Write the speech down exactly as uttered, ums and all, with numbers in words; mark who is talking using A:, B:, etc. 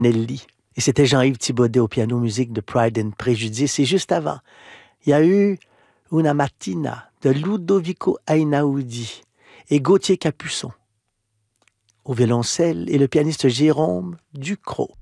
A: Nelly. Et c'était Jean-Yves Thibaudet au piano musique de Pride and Prejudice. Et juste avant, il y a eu Una Mattina de Ludovico Einaudi et Gauthier Capuçon au violoncelle et le pianiste Jérôme Ducrot.